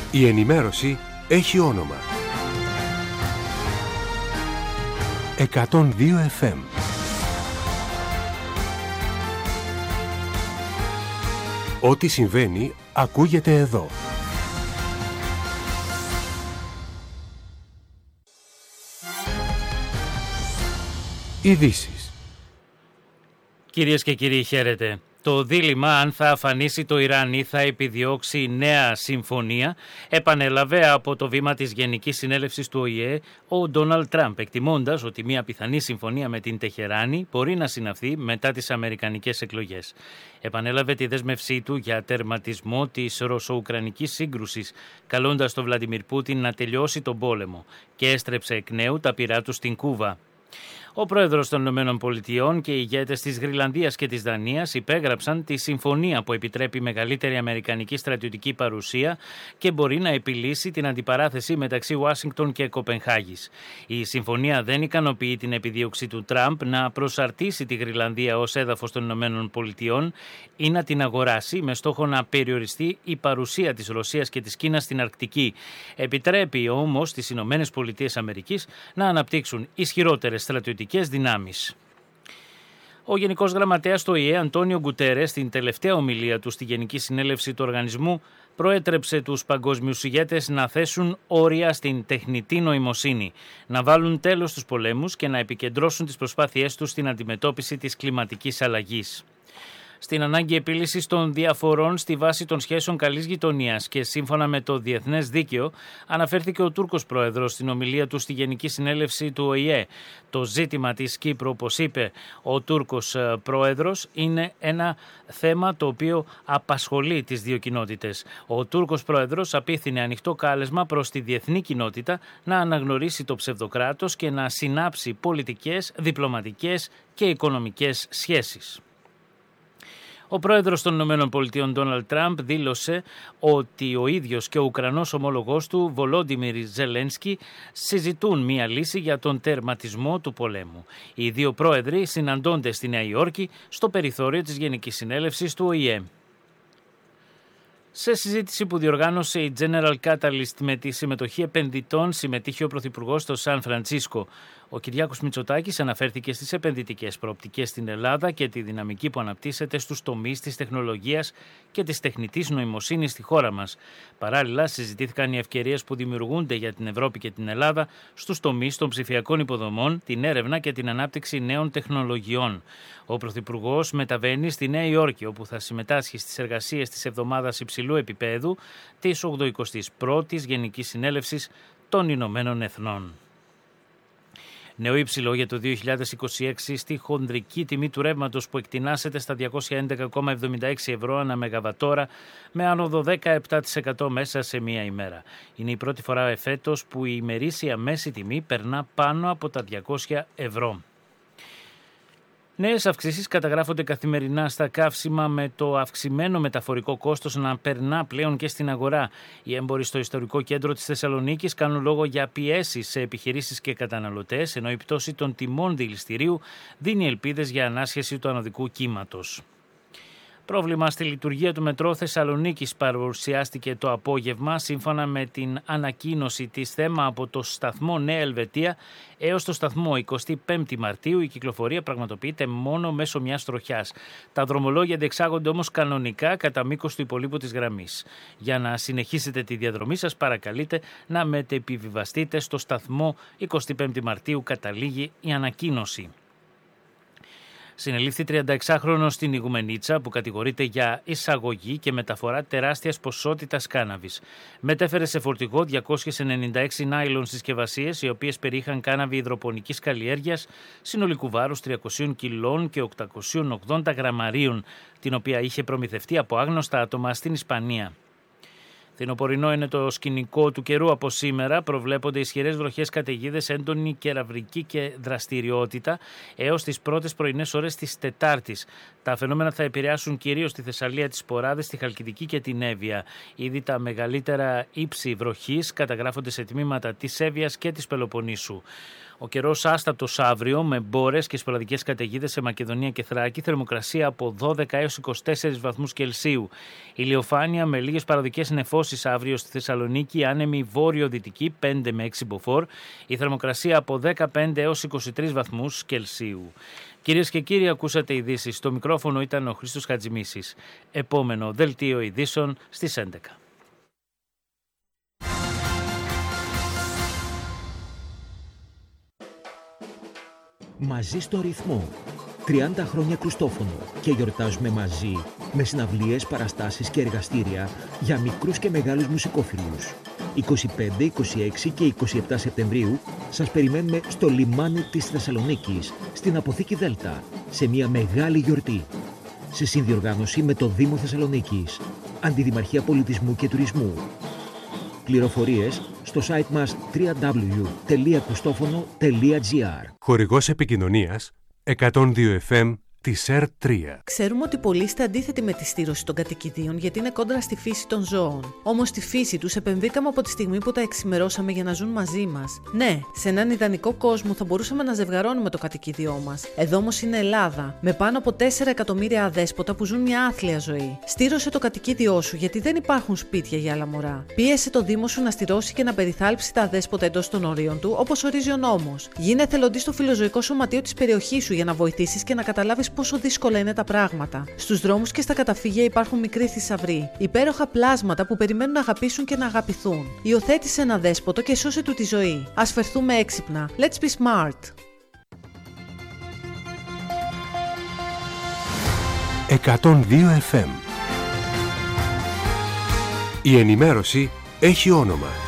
Η ενημέρωση έχει όνομα. 102 FM. Ό,τι συμβαίνει ακούγεται εδώ. Ειδήσεις. Κυρίες και κύριοι, χαίρετε. Το δίλημμα αν θα αφανίσει το Ιράν ή θα επιδιώξει νέα συμφωνία επανέλαβε από το βήμα της Γενικής Συνέλευσης του ΟΗΕ ο Ντόναλντ Τραμπ, εκτιμώντας ότι μια πιθανή συμφωνία με την Τεχεράνη μπορεί να συναυθεί μετά τις αμερικανικές εκλογές. Επανέλαβε τη δέσμευσή του για τερματισμό της ρωσο-ουκρανικής σύγκρουσης, καλώντας τον Βλαντιμίρ Πούτιν να τελειώσει τον πόλεμο, και έστρεψε εκ νέου τα πυρά του στην Κούβα. Ο πρόεδρος των ΗΠΑ και οι ηγέτες της Γροιλανδίας και της Δανίας υπέγραψαν τη συμφωνία που επιτρέπει μεγαλύτερη αμερικανική στρατιωτική παρουσία και μπορεί να επιλύσει την αντιπαράθεση μεταξύ Ουάσιγκτον και Κοπενχάγης. Η συμφωνία δεν ικανοποιεί την επιδίωξη του Τραμπ να προσαρτήσει τη Γροιλανδία ως έδαφος των ΗΠΑ ή να την αγοράσει με στόχο να περιοριστεί η παρουσία της Ρωσίας και της Κίνας στην Αρκτική. Επιτρέπει όμως στις ΗΠΑ να αναπτύξουν ισχυρότερες στρατιωτικές δυνάμεις. Ο Γενικός Γραμματέας του ΟΗΕ, Αντώνιο Γκουτέρες, στην τελευταία ομιλία του στη Γενική Συνέλευση του οργανισμού, προέτρεψε τους παγκόσμιους ηγέτες να θέσουν όρια στην τεχνητή νοημοσύνη, να βάλουν τέλος στους πολέμους και να επικεντρώσουν τις προσπάθειές τους στην αντιμετώπιση της κλιματικής αλλαγής. Στην ανάγκη επίλυσης των διαφορών στη βάση των σχέσεων καλής γειτονίας και σύμφωνα με το διεθνές δίκαιο, αναφέρθηκε ο Τούρκος πρόεδρος στην ομιλία του στη Γενική Συνέλευση του ΟΗΕ. Το ζήτημα της Κύπρου, όπως είπε ο Τούρκος πρόεδρος, είναι ένα θέμα το οποίο απασχολεί τις δύο κοινότητες. Ο Τούρκος πρόεδρος απίθυνε ανοιχτό κάλεσμα προς τη διεθνή κοινότητα να αναγνωρίσει το ψευδοκράτος και να συνάψει πολιτικές, διπλωματικές και οικονομικές σχέσεις. Ο πρόεδρος των ΗΠΑ, Ντόναλντ Τραμπ, δήλωσε ότι ο ίδιος και ο Ουκρανός ομόλογός του, Βολόντιμιρ Ζελένσκι, συζητούν μία λύση για τον τερματισμό του πολέμου. Οι δύο πρόεδροι συναντώνται στη Νέα Υόρκη στο περιθώριο της Γενικής Συνέλευσης του ΟΗΕ. Σε συζήτηση που διοργάνωσε η General Catalyst με τη συμμετοχή επενδυτών, συμμετείχε ο Πρωθυπουργός στο Σαν Φραντσίσκο. Ο Κυριάκος Μητσοτάκης αναφέρθηκε στις επενδυτικές προοπτικές στην Ελλάδα και τη δυναμική που αναπτύσσεται στους τομείς της τεχνολογίας και της τεχνητής νοημοσύνης στη χώρα μας. Παράλληλα, συζητήθηκαν οι ευκαιρίες που δημιουργούνται για την Ευρώπη και την Ελλάδα στους τομείς των ψηφιακών υποδομών, την έρευνα και την ανάπτυξη νέων τεχνολογιών. Ο Πρωθυπουργός μεταβαίνει στη Νέα Υόρκη, όπου θα συμμετάσχει στις εργασίες της εβδομάδας υψηλού επίπεδου της 81ης Γενικής Συνέλευσης των Ηνωμένων Εθνών. Νέο υψηλό για το 2026 στη χονδρική τιμή του ρεύματος που εκτινάσεται στα 211,76 ευρώ ανά μεγαβατόρα, με άνοδο 17% μέσα σε μία ημέρα. Είναι η πρώτη φορά εφέτος που η ημερήσια μέση τιμή περνά πάνω από τα 200 ευρώ. Νέες αυξήσεις καταγράφονται καθημερινά στα καύσιμα, με το αυξημένο μεταφορικό κόστος να περνά πλέον και στην αγορά. Οι έμποροι στο ιστορικό κέντρο της Θεσσαλονίκης κάνουν λόγο για πιέσεις σε επιχειρήσεις και καταναλωτές, ενώ η πτώση των τιμών δηληστηρίου δίνει ελπίδες για ανάσχεση του ανωδικού κύματος. Πρόβλημα στη λειτουργία του μετρό Θεσσαλονίκης παρουσιάστηκε το απόγευμα, σύμφωνα με την ανακοίνωση της ΘΕΜΑ από το σταθμό Νέα Ελβετία έως το σταθμό 25η Μαρτίου. Η κυκλοφορία πραγματοποιείται μόνο μέσω μιας τροχιάς. Τα δρομολόγια διεξάγονται όμως κανονικά κατά μήκος του υπολείπου της γραμμής. Για να συνεχίσετε τη διαδρομή σας, παρακαλείτε να μετεπιβιβαστείτε στο σταθμό 25η Μαρτίου, καταλήγει η ανακοίνωση. Συνελήφθη 36χρονος στην Ιγουμενίτσα που κατηγορείται για εισαγωγή και μεταφορά τεράστιας ποσότητας κάναβης. Μετέφερε σε φορτηγό 296 νάιλον συσκευασίες, οι οποίες περιείχαν κάναβη υδροπονικής καλλιέργειας συνολικού βάρους 300 κιλών και 880 γραμμαρίων, την οποία είχε προμηθευτεί από άγνωστα άτομα στην Ισπανία. Φθινοπορεινό είναι το σκηνικό του καιρού από σήμερα. Προβλέπονται ισχυρές βροχές, καταιγίδες, έντονη κεραυρική και δραστηριότητα έως τις πρώτες πρωινές ώρες της Τετάρτης. Τα φαινόμενα θα επηρεάσουν κυρίως τη Θεσσαλία, τις Ποράδες, τη Χαλκιδική και την Εύβοια. Ήδη τα μεγαλύτερα ύψη βροχής καταγράφονται σε τμήματα της Εύβοιας και της Πελοποννήσου. Ο καιρός άστατος αύριο με μπόρες και σποραδικές καταιγίδες σε Μακεδονία και Θράκη, θερμοκρασία από 12 έως 24 βαθμούς Κελσίου. Ηλιοφάνεια με λίγες παροδικές νεφώσεις αύριο στη Θεσσαλονίκη, άνεμη βόρειο-δυτική 5 με 6 μποφόρ, η θερμοκρασία από 15 έως 23 βαθμούς Κελσίου. Κυρίες και κύριοι, ακούσατε ειδήσεις. Στο μικρόφωνο ήταν ο Χρήστος Χατζημίσης. Επόμενο δελτίο ειδήσεων στις 11. Μαζί στο ρυθμό. 30 χρόνια Κρουστόφωνο και γιορτάζουμε μαζί με συναυλίες, παραστάσεις και εργαστήρια για μικρούς και μεγάλους μουσικόφιλους. 25, 26 και 27 Σεπτεμβρίου σας περιμένουμε στο λιμάνι της Θεσσαλονίκης, στην Αποθήκη Δέλτα, σε μια μεγάλη γιορτή. Σε συνδιοργάνωση με το Δήμο Θεσσαλονίκης, Αντιδημαρχία Πολιτισμού και Τουρισμού. Πληροφορίες στο site μας www.krustofono.gr. Χορηγός επικοινωνίας 102 FM της ΕΡΤ3. Ξέρουμε ότι πολλοί είστε αντίθετοι με τη στήρωση των κατοικιδίων γιατί είναι κόντρα στη φύση των ζώων. Όμως στη φύση τους επεμβήκαμε από τη στιγμή που τα εξημερώσαμε για να ζουν μαζί μας. Ναι, σε έναν ιδανικό κόσμο θα μπορούσαμε να ζευγαρώνουμε το κατοικίδιό μας. Εδώ όμως είναι Ελλάδα, με πάνω από 4 εκατομμύρια αδέσποτα που ζουν μια άθλια ζωή. Στήρωσε το κατοικίδιό σου γιατί δεν υπάρχουν σπίτια για άλλα μωρά. Πίεσε το Δήμο σου να στηρώσει και να περιθάλψει τα αδέσποτα εντός των ορίων του, όπως ορίζει ο νόμος. Γίνε εθελοντής στο φιλοζωικό σωματείο της περιοχής σου για να βοηθήσεις και να καταλάβεις πόσο δύσκολα είναι τα πράγματα. Στους δρόμους και στα καταφύγια υπάρχουν μικροί θησαυροί, υπέροχα πλάσματα που περιμένουν να αγαπήσουν και να αγαπηθούν. Υιοθέτησε ένα δέσποτο και σώσε του τη ζωή. Ας φερθούμε έξυπνα. Let's be smart. 102 FM. Η ενημέρωση έχει όνομα.